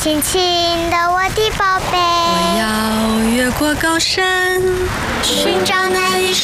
轻轻的我的宝贝， 我要越过高山， 寻找那与